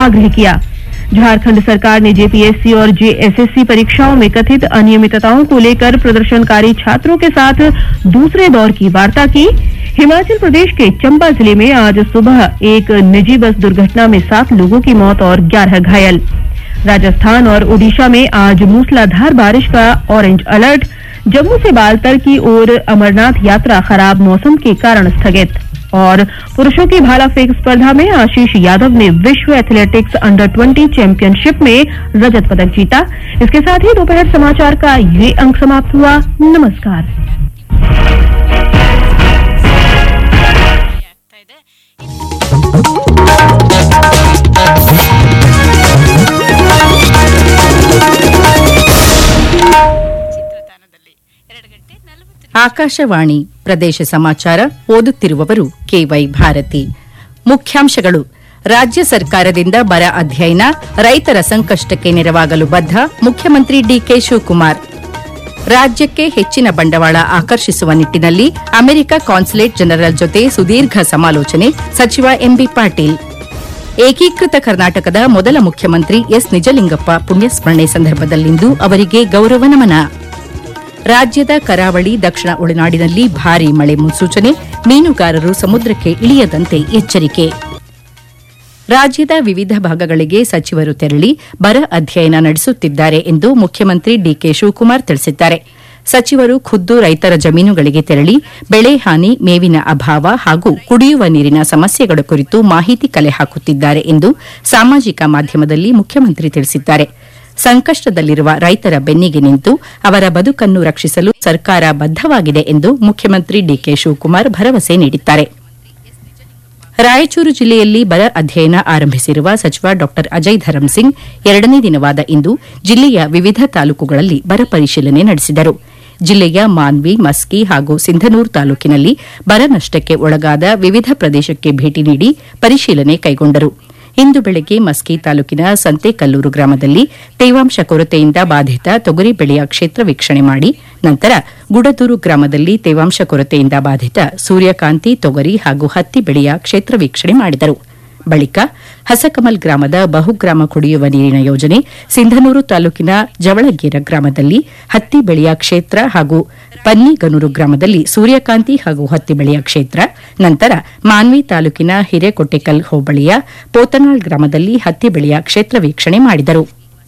आग्रह किया। झारखंड सरकार ने जेपीएससी और जेएसएससी परीक्षाओं में कथित अनियमितताओं को लेकर प्रदर्शनकारी छात्रों के साथ दूसरे दौर की वार्ता की। हिमाचल प्रदेश के चंबा जिले में आज सुबह एक निजी बस दुर्घटना में 7 लोगों की मौत और 11 घायल। राजस्थान और ओडिशा में आज मूसलाधार बारिश का ऑरेंज अलर्ट। जम्मू से बालतर की ओर अमरनाथ यात्रा खराब मौसम के कारण स्थगित। और पुरुषों की भाला फेंक स्पर्धा में आशीष यादव ने विश्व एथलेटिक्स अंडर 20 चैंपियनशिप में रजत पदक जीता। इसके साथ ही दोपहर समाचार का ये अंक समाप्त हुआ। नमस्कार। ಆಕಾಶವಾಣಿ ಪ್ರದೇಶ ಸಮಾಚಾರ ಓದುತ್ತಿರುವವರು ಕೆವೈ ಭಾರತಿ. ಮುಖ್ಯಾಂಶಗಳು: ರಾಜ್ಯ ಸರ್ಕಾರದಿಂದ ಬರ ಅಧ್ಯಯನ, ರೈತರ ಸಂಕಷ್ಟಕ್ಕೆ ನೆರವಾಗಲು ಬದ್ಧ ಮುಖ್ಯಮಂತ್ರಿ ಡಿಕೆ ಶಿವಕುಮಾರ್. ರಾಜ್ಯಕ್ಕೆ ಹೆಚ್ಚಿನ ಬಂಡವಾಳ ಆಕರ್ಷಿಸುವ ನಿಟ್ಟಿನಲ್ಲಿ ಅಮೆರಿಕ ಕಾನ್ಸುಲೇಟ್ ಜನರಲ್ ಜೊತೆ ಸುದೀರ್ಘ ಸಮಾಲೋಚನೆ, ಸಚಿವ ಎಂಬಿ ಪಾಟೀಲ್. ಏಕೀಕೃತ ಕರ್ನಾಟಕದ ಮೊದಲ ಮುಖ್ಯಮಂತ್ರಿ ಎಸ್ ನಿಜಲಿಂಗಪ್ಪ ಪುಣ್ಯಸ್ಮರಣೆ ಸಂದರ್ಭದಲ್ಲಿಂದು ಅವರಿಗೆ ಗೌರವ ನಮನ. ರಾಜ್ಯದ ಕರಾವಳಿ, ದಕ್ಷಿಣ ಒಳನಾಡಿನಲ್ಲಿ ಭಾರೀ ಮಳೆ ಮುನ್ಸೂಚನೆ, ಮೀನುಗಾರರು ಸಮುದ್ರಕ್ಕೆ ಇಳಿಯದಂತೆ ಎಚ್ಚರಿಕೆ. ರಾಜ್ಯದ ವಿವಿಧ ಭಾಗಗಳಿಗೆ ಸಚಿವರು ತೆರಳಿ ಬರ ಅಧ್ಯಯನ ನಡೆಸುತ್ತಿದ್ದಾರೆ ಎಂದು ಮುಖ್ಯಮಂತ್ರಿ ಡಿಕೆ ಶಿವಕುಮಾರ್ ತಿಳಿಸಿದ್ದಾರೆ. ಸಚಿವರು ಖುದ್ದು ರೈತರ ಜಮೀನುಗಳಿಗೆ ತೆರಳಿ ಬೆಳೆ ಹಾನಿ, ಮೇವಿನ ಅಭಾವ ಹಾಗೂ ಕುಡಿಯುವ ನೀರಿನ ಸಮಸ್ಯೆಗಳ ಕುರಿತು ಮಾಹಿತಿ ಕಲೆ ಹಾಕುತ್ತಿದ್ದಾರೆ ಎಂದು ಸಾಮಾಜಿಕ ಮಾಧ್ಯಮದಲ್ಲಿ ಮುಖ್ಯಮಂತ್ರಿ ತಿಳಿಸಿದ್ದಾರೆ. ಸಂಕಷ್ಟದಲ್ಲಿರುವ ರೈತರ ಬೆನ್ನಿಗೆ ನಿಂತು ಅವರ ಬದುಕನ್ನು ರಕ್ಷಿಸಲು ಸರ್ಕಾರ ಬದ್ದವಾಗಿದೆ ಎಂದು ಮುಖ್ಯಮಂತ್ರಿ ಡಿಕೆ ಶಿವಕುಮಾರ್ ಭರವಸೆ ನೀಡಿದ್ದಾರೆ. ರಾಯಚೂರು ಜಿಲ್ಲೆಯಲ್ಲಿ ಬರ ಅಧ್ಯಯನ ಆರಂಭಿಸಿರುವ ಸಚಿವ ಡಾ ಅಜಯ್ ಧರಂಸಿಂಗ್ 2ನೇ ದಿನವಾದ ಇಂದು ಜಿಲ್ಲೆಯ ವಿವಿಧ ತಾಲೂಕುಗಳಲ್ಲಿ ಬರ ಪರಿಶೀಲನೆ ನಡೆಸಿದರು. ಜಿಲ್ಲೆಯ ಮಾನ್ವಿ, ಮಸ್ಕಿ ಹಾಗೂ ಸಿಂಧನೂರು ತಾಲೂಕಿನಲ್ಲಿ ಬರ ನಷ್ಟಕ್ಕೆ ಒಳಗಾದ ವಿವಿಧ ಪ್ರದೇಶಕ್ಕೆ ಭೇಟಿ ನೀಡಿ ಪರಿಶೀಲನೆ ಕೈಗೊಂಡರು. ಇಂದು ಬೆಳಗ್ಗೆ ಮಸ್ಕಿ ತಾಲೂಕಿನ ಸಂತೆಕಲ್ಲೂರು ಗ್ರಾಮದಲ್ಲಿ ತೇವಾಂಶ ಕೊರತೆಯಿಂದ ಬಾಧಿತ ತೊಗರಿ ಬೆಳೆಯ ಕ್ಷೇತ್ರ ವೀಕ್ಷಣೆ ಮಾಡಿ ನಂತರ ಗುಡದೂರು ಗ್ರಾಮದಲ್ಲಿ ತೇವಾಂಶ ಕೊರತೆಯಿಂದ ಬಾಧಿತ ಸೂರ್ಯಕಾಂತಿ, ತೊಗರಿ ಹಾಗೂ ಹತ್ತಿ ಬೆಳೆಯ ಕ್ಷೇತ್ರ ವೀಕ್ಷಣೆ ಮಾಡಿದರು. ಬಳಿಕ ಹಸಕಮಲ್ ಗ್ರಾಮದ ಬಹುಗ್ರಾಮ ಕುಡಿಯುವ ನೀರಿನ ಯೋಜನೆ, ಸಿಂಧನೂರು ತಾಲೂಕಿನ ಜವಳಗೇರ ಗ್ರಾಮದಲ್ಲಿ ಹತ್ತಿ ಬೆಳೆಯ ಕ್ಷೇತ್ರ ಹಾಗೂ ಪನ್ನಿಗನೂರು ಗ್ರಾಮದಲ್ಲಿ ಸೂರ್ಯಕಾಂತಿ ಹಾಗೂ ಹತ್ತಿ ಬೆಳೆಯ ಕ್ಷೇತ್ರ, ನಂತರ ಮಾನ್ವಿ ತಾಲೂಕಿನ ಹಿರೇಕೊಟ್ಟೆಕಲ್ ಹೋಬಳಿಯ ಪೋತನಾಳ್ ಗ್ರಾಮದಲ್ಲಿ ಹತ್ತಿ ಬೆಳೆಯ ಕ್ಷೇತ್ರ ವೀಕ್ಷಣೆ ಮಾಡಿದರು.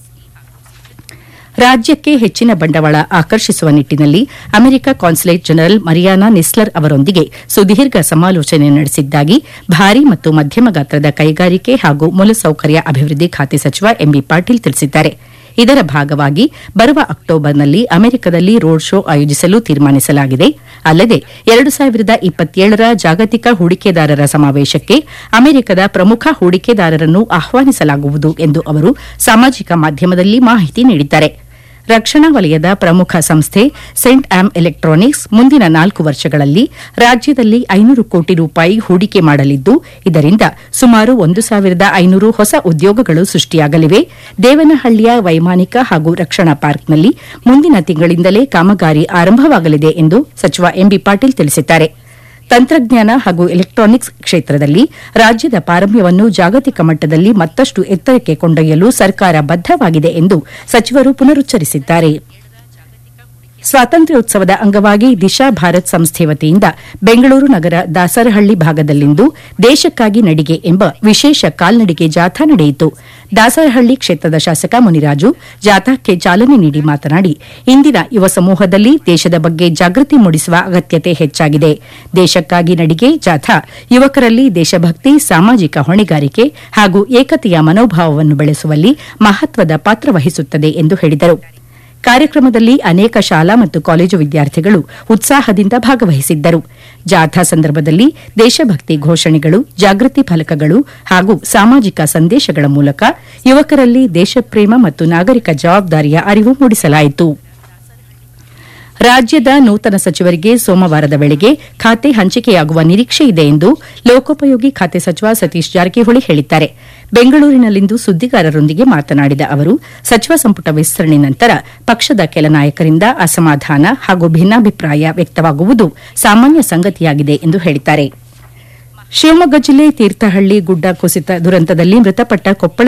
ರಾಜ್ಯಕ್ಕೆ ಹೆಚ್ಚಿನ ಬಂಡವಾಳ ಆಕರ್ಷಿಸುವ ನಿಟ್ಟಿನಲ್ಲಿ ಅಮೆರಿಕ ಕಾನ್ಸುಲೇಟ್ ಜನರಲ್ ಮರಿಯಾನಾ ನಿಸ್ಲರ್ ಅವರೊಂದಿಗೆ ಸುದೀರ್ಘ ಸಮಾಲೋಚನೆ ನಡೆಸಿದ್ದಾಗಿ ಭಾರೀ ಮತ್ತು ಮಧ್ಯಮ ಗಾತ್ರದ ಕೈಗಾರಿಕೆ ಹಾಗೂ ಮೂಲಸೌಕರ್ಯ ಅಭಿವೃದ್ಧಿ ಖಾತೆ ಸಚಿವ ಎಂಬಿ ಪಾಟೀಲ್ ತಿಳಿಸಿದ್ದಾರೆ. ಇದರ ಭಾಗವಾಗಿ ಬರುವ ಅಕ್ಟೋಬರ್ನಲ್ಲಿ ಅಮೆರಿಕದಲ್ಲಿ ರೋಡ್ ಶೋ ಆಯೋಜಿಸಲು ತೀರ್ಮಾನಿಸಲಾಗಿದೆ. ಅಲ್ಲದೆ 2027ರ ಜಾಗತಿಕ ಹೂಡಿಕೆದಾರರ ಸಮಾವೇಶಕ್ಕೆ ಅಮೆರಿಕದ ಪ್ರಮುಖ ಹೂಡಿಕೆದಾರರನ್ನು ಆಹ್ವಾನಿಸಲಾಗುವುದು ಎಂದು ಅವರು ಸಾಮಾಜಿಕ ಮಾಧ್ಯಮದಲ್ಲಿ ಮಾಹಿತಿ ನೀಡಿದ್ದಾರೆ. ರಕ್ಷಣಾ ವಲಯದ ಪ್ರಮುಖ ಸಂಸ್ಥೆ ಸೆಂಟ್ ಆಮ್ ಎಲೆಕ್ಟ್ರಾನಿಕ್ಸ್ ಮುಂದಿನ 4 ವರ್ಷಗಳಲ್ಲಿ ರಾಜ್ಯದಲ್ಲಿ 500 ಕೋಟಿ ರೂಪಾಯಿ ಹೂಡಿಕೆ ಮಾಡಲಿದ್ದು, ಇದರಿಂದ ಸುಮಾರು 1,500 ಹೊಸ ಉದ್ಯೋಗಗಳು ಸೃಷ್ಟಿಯಾಗಲಿವೆ. ದೇವನಹಳ್ಳಿಯ ವೈಮಾನಿಕ ಹಾಗೂ ರಕ್ಷಣಾ ಪಾರ್ಕ್ನಲ್ಲಿ ಮುಂದಿನ ತಿಂಗಳಿಂದಲೇ ಕಾಮಗಾರಿ ಆರಂಭವಾಗಲಿದೆ ಎಂದು ಸಚಿವ ಎಂಬಿ ಪಾಟೀಲ್ ತಿಳಿಸಿದ್ದಾರೆ. ತಂತ್ರಜ್ಞಾನ ಹಾಗೂ ಎಲೆಕ್ಟ್ರಾನಿಕ್ಸ್ ಕ್ಷೇತ್ರದಲ್ಲಿ ರಾಜ್ಯದ ಪಾರಮ್ಯವನ್ನು ಜಾಗತಿಕ ಮಟ್ಟದಲ್ಲಿ ಮತ್ತಷ್ಟು ಎತ್ತರಕ್ಕೆ ಕೊಂಡೊಯ್ಯಲು ಸರ್ಕಾರ ಬದ್ದವಾಗಿದೆ ಎಂದು ಸಚಿವರು ಪುನರುಚ್ಚರಿಸಿದ್ದಾರೆ. ಸ್ವಾತಂತ್ರ್ಯೋತ್ಸವದ ಅಂಗವಾಗಿ ದಿಶಾ ಭಾರತ್ ಸಂಸ್ಥೆ ವತಿಯಿಂದ ಬೆಂಗಳೂರು ನಗರ ದಾಸರಹಳ್ಳಿ ಭಾಗದಲ್ಲಿಂದು ದೇಶಕ್ಕಾಗಿ ನಡಿಗೆ ಎಂಬ ವಿಶೇಷ ಕಾಲ್ನಡಿಗೆ ಜಾಥಾ ನಡೆಯಿತು. ದಾಸರಹಳ್ಳಿ ಕ್ಷೇತ್ರದ ಶಾಸಕ ಮುನಿರಾಜು ಜಾಥಾಕ್ಕೆ ಚಾಲನೆ ನೀಡಿ ಮಾತನಾಡಿ, ಇಂದಿನ ಯುವ ಸಮೂಹದಲ್ಲಿ ದೇಶದ ಬಗ್ಗೆ ಜಾಗೃತಿ ಮೂಡಿಸುವ ಅಗತ್ಯತೆ ಹೆಚ್ಚಾಗಿದೆ. ದೇಶಕ್ಕಾಗಿ ನಡಿಗೆ ಜಾಥಾ ಯುವಕರಲ್ಲಿ ದೇಶಭಕ್ತಿ, ಸಾಮಾಜಿಕ ಹೊಣೆಗಾರಿಕೆ ಹಾಗೂ ಏಕತೆಯ ಮನೋಭಾವವನ್ನು ಬೆಳೆಸುವಲ್ಲಿ ಮಹತ್ವದ ಪಾತ್ರ ವಹಿಸುತ್ತದೆ ಎಂದು ಹೇಳಿದರು. ಕಾರ್ಯಕ್ರಮದಲ್ಲಿ ಅನೇಕ ಶಾಲಾ ಮತ್ತು ಕಾಲೇಜು ವಿದ್ಯಾರ್ಥಿಗಳು ಉತ್ಸಾಹದಿಂದ ಭಾಗವಹಿಸಿದ್ದರು. ಜಾಥಾ ಸಂದರ್ಭದಲ್ಲಿ ದೇಶಭಕ್ತಿ ಘೋಷಣೆಗಳು, ಜಾಗೃತಿ ಫಲಕಗಳು ಹಾಗೂ ಸಾಮಾಜಿಕ ಸಂದೇಶಗಳ ಮೂಲಕ ಯುವಕರಲ್ಲಿ ದೇಶಪ್ರೇಮ ಮತ್ತು ನಾಗರಿಕ ಜವಾಬ್ದಾರಿಯ ಅರಿವು ಮೂಡಿಸಲಾಯಿತು. ರಾಜ್ಯದ ನೂತನ ಸಚಿವರಿಗೆ ಸೋಮವಾರದ ವೇಳೆಗೆ ಖಾತೆ ಹಂಚಿಕೆಯಾಗುವ ನಿರೀಕ್ಷೆ ಇದೆ ಎಂದು ಲೋಕೋಪಯೋಗಿ ಖಾತೆ ಸಚಿವ ಸತೀಶ್ ಜಾರಕಿಹೊಳಿ ಹೇಳಿದ್ದಾರೆ. ಬೆಂಗಳೂರಿನಲ್ಲಿಂದು ಸುದ್ದಿಗಾರರೊಂದಿಗೆ ಮಾತನಾಡಿದ ಅವರು, ಸಚಿವ ಸಂಪುಟ ವಿಸ್ತರಣೆ ನಂತರ ಪಕ್ಷದ ಕೆಲ ನಾಯಕರಿಂದ ಅಸಮಾಧಾನ ಹಾಗೂ ಭಿನ್ನಾಭಿಪ್ರಾಯ ವ್ಯಕ್ತವಾಗುವುದು ಸಾಮಾನ್ಯ ಸಂಗತಿಯಾಗಿದೆ ಎಂದು ಹೇಳಿದ್ದಾರೆ. ಶಿವಮೊಗ್ಗ ಜಿಲ್ಲೆ ತೀರ್ಥಹಳ್ಳಿ ಗುಡ್ಡ ಕುಸಿತ ದುರಂತದಲ್ಲಿ ಮೃತಪಟ್ಟ ಕೊಪ್ಪಳ